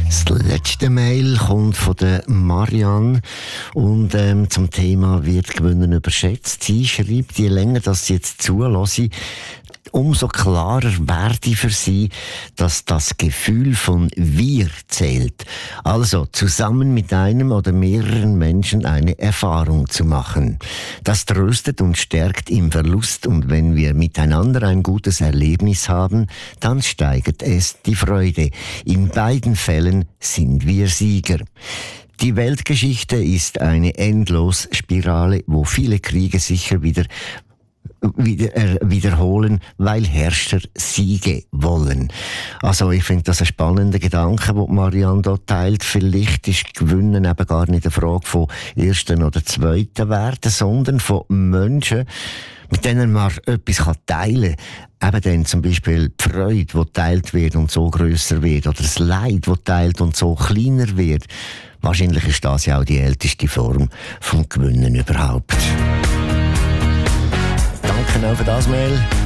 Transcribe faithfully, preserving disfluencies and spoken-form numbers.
Das letzte Mail kommt von der Marianne und ähm, zum Thema «Wird Gewinnen überschätzt?». Sie schreibt, je länger das sie jetzt zulasse, umso klarer werde für sie, dass das Gefühl von «Wir» zählt. Also zusammen mit einem oder mehreren Menschen eine Erfahrung zu machen. Das tröstet und stärkt im Verlust, und wenn wir miteinander ein gutes Erlebnis haben, dann steigert es die Freude. In beiden Fällen sind wir Sieger. Die Weltgeschichte ist eine Endlosspirale, wo viele Kriege sicher wieder Wieder, äh, wiederholen, weil Herrscher Siege wollen. Also ich finde das ein spannender Gedanke, den Marianne dort teilt. Vielleicht ist Gewinnen eben gar nicht eine Frage von ersten oder zweiten Werten, sondern von Menschen, mit denen man etwas teilen kann. Eben dann zum Beispiel die Freude, die geteilt wird und so grösser wird, oder das Leid, das geteilt und so kleiner wird. Wahrscheinlich ist das ja auch die älteste Form vom Gewinnen überhaupt. Danke auch für das Mail.